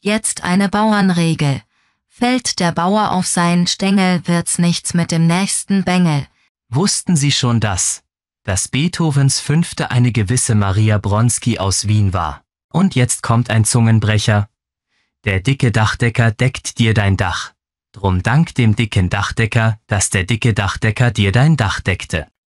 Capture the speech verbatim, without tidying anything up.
Jetzt eine Bauernregel. Fällt der Bauer auf seinen Stängel, wird's nichts mit dem nächsten Bengel. Wussten Sie schon das? Dass Beethovens Fünfte eine gewisse Maria Bronski aus Wien war. Und jetzt kommt ein Zungenbrecher. Der dicke Dachdecker deckt dir dein Dach. Drum dank dem dicken Dachdecker, dass der dicke Dachdecker dir dein Dach deckte.